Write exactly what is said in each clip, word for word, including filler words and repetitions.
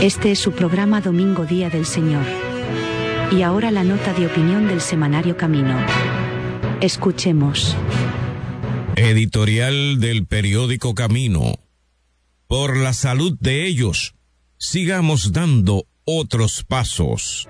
Este es su programa Domingo Día del Señor. Y ahora la nota de opinión del semanario Camino. Escuchemos. Editorial del periódico Camino. Por la salud de ellos, sigamos dando otros pasos.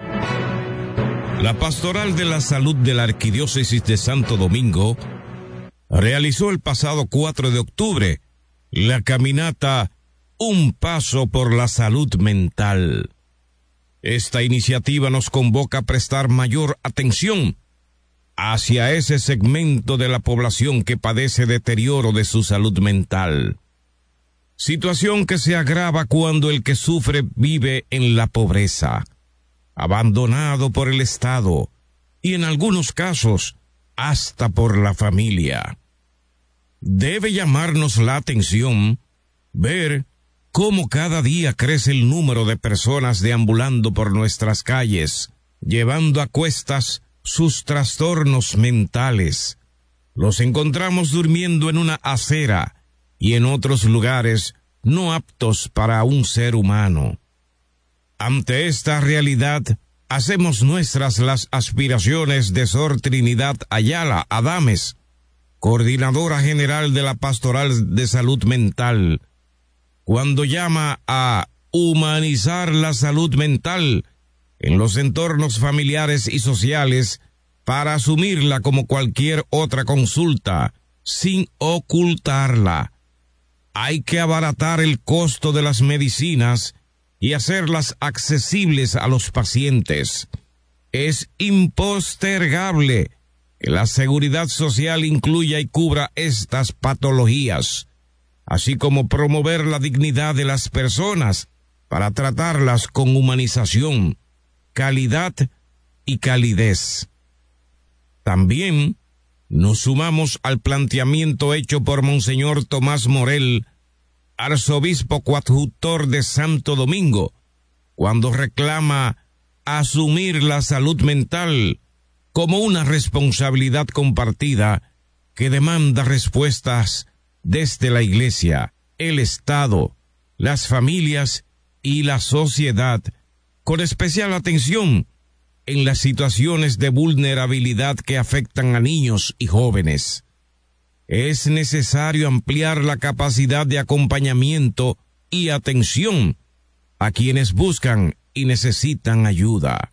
La Pastoral de la Salud de la Arquidiócesis de Santo Domingo realizó el pasado cuatro de octubre la caminata Un Paso por la Salud Mental. Esta iniciativa nos convoca a prestar mayor atención hacia ese segmento de la población que padece deterioro de su salud mental. Situación que se agrava cuando el que sufre vive en la pobreza, abandonado por el Estado y en algunos casos hasta por la familia. Debe llamarnos la atención ver cómo cada día crece el número de personas deambulando por nuestras calles, llevando a cuestas sus trastornos mentales. Los encontramos durmiendo en una acera y en otros lugares no aptos para un ser humano. Ante esta realidad, hacemos nuestras las aspiraciones de Sor Trinidad Ayala Adames, coordinadora general de la Pastoral de Salud Mental, cuando llama a humanizar la salud mental en los entornos familiares y sociales para asumirla como cualquier otra consulta, sin ocultarla. Hay que abaratar el costo de las medicinas y hacerlas accesibles a los pacientes. Es impostergable que la seguridad social incluya y cubra estas patologías, así como promover la dignidad de las personas para tratarlas con humanización, calidad y calidez. También nos sumamos al planteamiento hecho por Monseñor Tomás Morel, arzobispo coadjutor de Santo Domingo, cuando reclama asumir la salud mental como una responsabilidad compartida que demanda respuestas desde la Iglesia, el Estado, las familias y la sociedad, con especial atención en las situaciones de vulnerabilidad que afectan a niños y jóvenes. Es necesario ampliar la capacidad de acompañamiento y atención a quienes buscan y necesitan ayuda.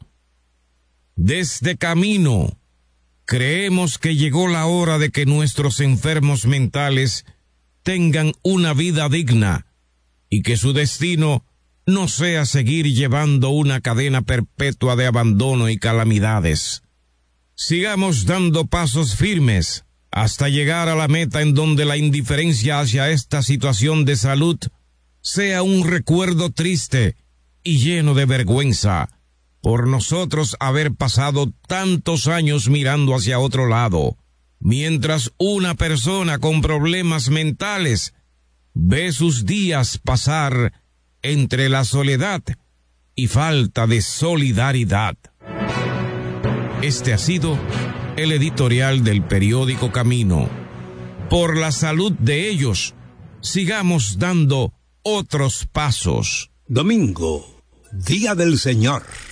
Desde Camino, creemos que llegó la hora de que nuestros enfermos mentales tengan una vida digna y que su destino no sea seguir llevando una cadena perpetua de abandono y calamidades. Sigamos dando pasos firmes hasta llegar a la meta en donde la indiferencia hacia esta situación de salud sea un recuerdo triste y lleno de vergüenza por nosotros haber pasado tantos años mirando hacia otro lado, mientras una persona con problemas mentales ve sus días pasar entre la soledad y falta de solidaridad. Este ha sido el editorial del periódico Camino. Por la salud de ellos, sigamos dando otros pasos. Domingo, Día del Señor.